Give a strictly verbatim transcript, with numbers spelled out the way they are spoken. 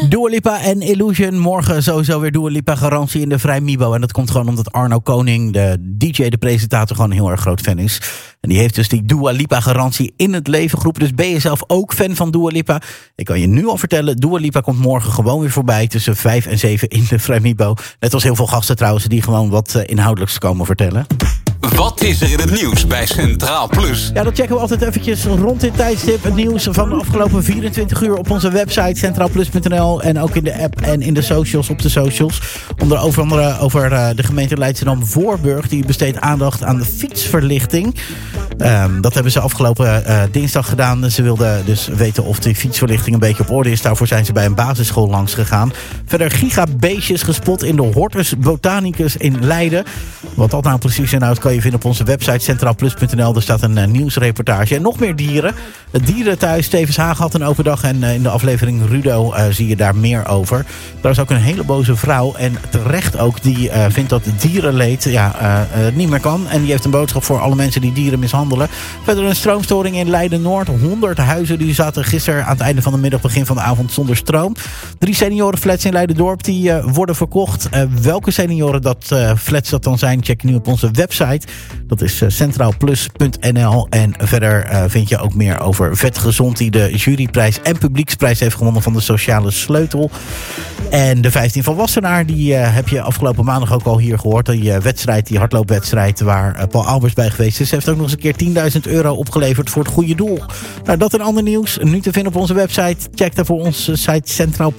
Dua Lipa en Illusion. Morgen sowieso weer Dua Lipa garantie in de Vrijmibo. En dat komt gewoon omdat Arno Koning, de D J, de presentator, gewoon een heel erg groot fan is. En die heeft dus die Dua Lipa garantie in het leven geroepen. Dus ben je zelf ook fan van Dua Lipa? Ik kan je nu al vertellen, Dua Lipa komt morgen gewoon weer voorbij tussen vijf en zeven in de Vrijmibo. Net als heel veel gasten trouwens die gewoon wat uh, inhoudelijks komen vertellen. Wat is er in het nieuws bij Centraal Plus? Ja, dat checken we altijd eventjes rond dit tijdstip. Het nieuws van de afgelopen vierentwintig uur op onze website centraal plus punt n l. En ook in de app en in de socials, op de socials. Onder andere over uh, de gemeente Leidschendam-Voorburg. Die besteedt aandacht aan de fietsverlichting. Um, dat hebben ze afgelopen uh, dinsdag gedaan. Ze wilden dus weten of de fietsverlichting een beetje op orde is. Daarvoor zijn ze bij een basisschool langs gegaan. Verder gigabeestjes gespot in de Hortus Botanicus in Leiden. Wat dat nou precies inhoudt kan je vinden op onze website centraal plus punt n l. Er staat een uh, nieuwsreportage. En nog meer dieren. Het dierenthuis Stevens Haag had een open dag. En uh, in de aflevering Rudo uh, zie je daar meer over. Daar is ook een hele boze vrouw. En terecht ook. Die uh, vindt dat dierenleed ja, uh, uh, niet meer kan. En die heeft een boodschap voor alle mensen die dieren mishandelen. Verder een stroomstoring in Leiden-Noord. honderd huizen die zaten gisteren aan het einde van de middag, begin van de avond zonder stroom. Drie seniorenflats in Leiden-Dorp die uh, worden verkocht. Uh, welke senioren dat uh, flats dat dan zijn, check je nu op onze website. Dat is uh, centraal plus punt n l. En verder uh, vind je ook meer over Vet Gezond, die de juryprijs en publieksprijs heeft gewonnen van de Sociale Sleutel. En de vijftien van Wassenaar, die uh, heb je afgelopen maandag ook al hier gehoord. Die uh, wedstrijd, die hardloopwedstrijd waar uh, Paul Albers bij geweest is, heeft ook nog eens een keer tienduizend euro opgeleverd voor het goede doel. Nou, dat en ander nieuws. Nu te vinden op onze website. Check daarvoor onze site centraal